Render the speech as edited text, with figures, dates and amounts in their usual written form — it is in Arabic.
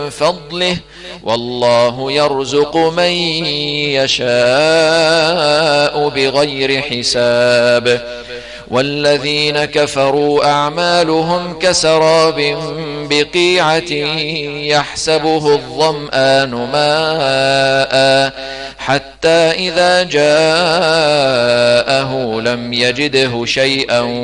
فضله والله يرزق من يشاء بغير حساب. والذين كفروا أعمالهم كسراب بقيعة يحسبه الظمآن ماء حتى إذا جاءه لم يجده شيئا